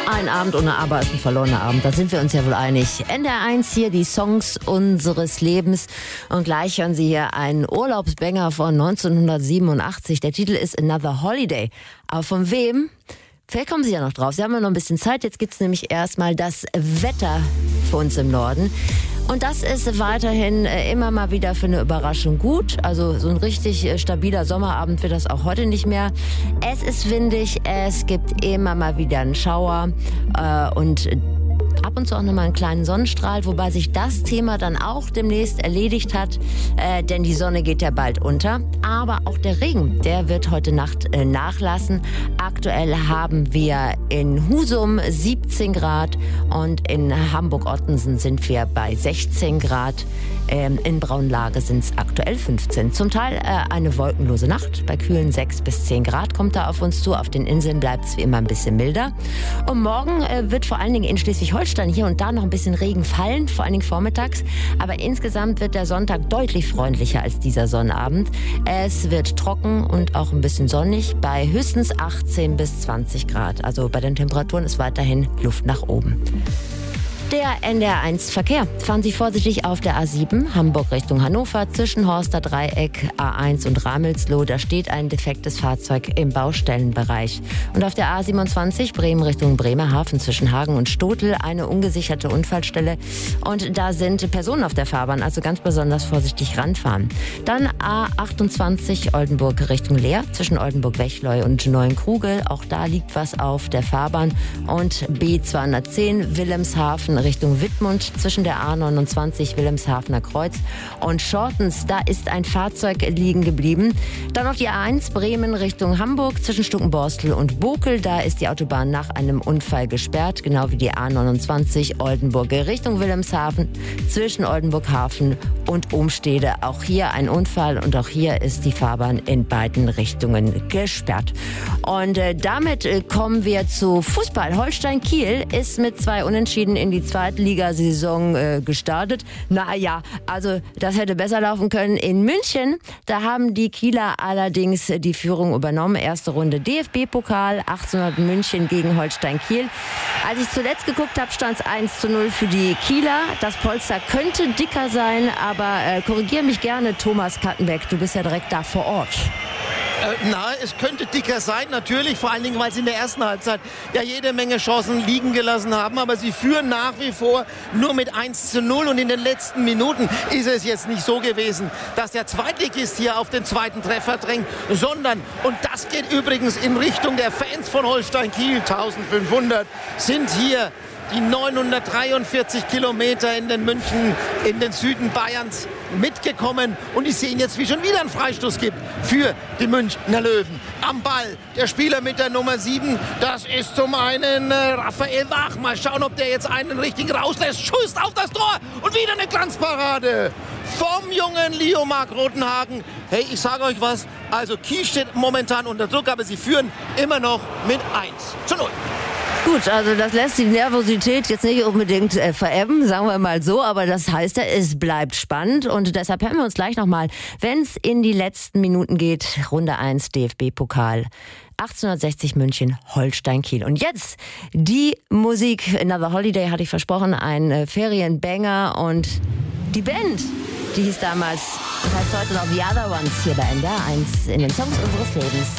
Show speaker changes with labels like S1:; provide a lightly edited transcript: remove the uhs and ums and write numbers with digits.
S1: Ein Abend ohne Aber ist ein verlorener Abend, da sind wir uns ja wohl einig. NDR1 hier, die Songs unseres Lebens. Und gleich hören Sie hier einen Urlaubsbanger von 1987. Der Titel ist Another Holiday. Aber von wem? Vielleicht kommen Sie ja noch drauf. Sie haben ja noch ein bisschen Zeit. Jetzt gibt's nämlich erstmal das Wetter für uns im Norden. Und das ist weiterhin immer mal wieder für eine Überraschung gut. Also so ein richtig stabiler Sommerabend wird das auch heute nicht mehr. Es ist windig, es gibt immer mal wieder einen Schauer und ab und zu auch nochmal einen kleinen Sonnenstrahl, wobei sich das Thema dann auch demnächst erledigt hat, denn die Sonne geht ja bald unter. Aber auch der Regen, der wird heute Nacht nachlassen. Aktuell haben wir in Husum 17 Grad und in Hamburg-Ottensen sind wir bei 16 Grad. In Braunlage sind es aktuell 15. Zum Teil eine wolkenlose Nacht. Bei kühlen 6 bis 10 Grad kommt da auf uns zu. Auf den Inseln bleibt es wie immer ein bisschen milder. Und morgen wird vor allen Dingen in Schleswig-Holstein hier und da noch ein bisschen Regen fallen, vor allen Dingen vormittags. Aber insgesamt wird der Sonntag deutlich freundlicher als dieser Sonnabend. Es wird trocken und auch ein bisschen sonnig bei höchstens 18 bis 20 Grad. Also bei den Temperaturen ist weiterhin Luft nach oben. Der NDR1 Verkehr. Fahren Sie vorsichtig auf der A7, Hamburg Richtung Hannover, zwischen Horster Dreieck, A1 und Ramelsloh. Da steht ein defektes Fahrzeug im Baustellenbereich. Und auf der A27, Bremen Richtung Bremerhaven, zwischen Hagen und Stotel, eine ungesicherte Unfallstelle. Und da sind Personen auf der Fahrbahn, also ganz besonders vorsichtig ranfahren. Dann A28, Oldenburg Richtung Leer, zwischen Oldenburg-Wechleu und Neuenkruge. Auch da liegt was auf der Fahrbahn. Und B210, Wilhelmshaven Richtung Wittmund, zwischen der A29 Wilhelmshavener Kreuz und Schortens. Da ist ein Fahrzeug liegen geblieben. Dann noch die A1 Bremen Richtung Hamburg, zwischen Stuckenborstel und Bokel. Da ist die Autobahn nach einem Unfall gesperrt, genau wie die A29 Oldenburg Richtung Wilhelmshaven, zwischen Oldenburg-Hafen und Umstede. Auch hier ein Unfall und auch hier ist die Fahrbahn in beiden Richtungen gesperrt. Und damit kommen wir zu Fußball. Holstein Kiel ist mit 2 Unentschieden in die Zweitligasaison gestartet. Naja, also das hätte besser laufen können. In München, da haben die Kieler allerdings die Führung übernommen. Erste Runde DFB-Pokal, 1800 München gegen Holstein Kiel. Als ich zuletzt geguckt habe, stand es 1:0 für die Kieler. Das Polster könnte dicker sein, aber korrigier mich gerne, Thomas Kattenbeck, du bist ja direkt da vor Ort.
S2: Es könnte dicker sein, natürlich, vor allen Dingen, weil sie in der ersten Halbzeit ja jede Menge Chancen liegen gelassen haben, aber sie führen nach wie vor nur mit 1:0 und in den letzten Minuten ist es jetzt nicht so gewesen, dass der Zweitligist hier auf den zweiten Treffer drängt, sondern, und das geht übrigens in Richtung der Fans von Holstein Kiel, 1500 sind hier die 943 Kilometer in den Süden Bayerns mitgekommen und die sehen jetzt, wie schon wieder einen Freistoß gibt für die Münchner Löwen. Am Ball der Spieler mit der Nummer 7, das ist zum einen Raphael Wach. Mal schauen, ob der jetzt einen richtigen rauslässt. Schuss auf das Tor und wieder eine Glanzparade vom jungen Leo-Marc Rotenhagen. Hey, ich sage euch was, also Kiel steht momentan unter Druck, aber sie führen immer noch mit 1:0.
S1: Gut, also das lässt die Nervosität jetzt nicht unbedingt verebben, sagen wir mal so, aber das heißt ja, es bleibt spannend und deshalb hören wir uns gleich nochmal, wenn es in die letzten Minuten geht, Runde 1 DFB-Pokal. 1860 München, Holstein Kiel. Und jetzt die Musik, Another Holiday hatte ich versprochen, ein Ferienbanger und die Band, die hieß damals, das heißt heute noch The Other Ones hier bei NDR1 in den Songs unseres Lebens.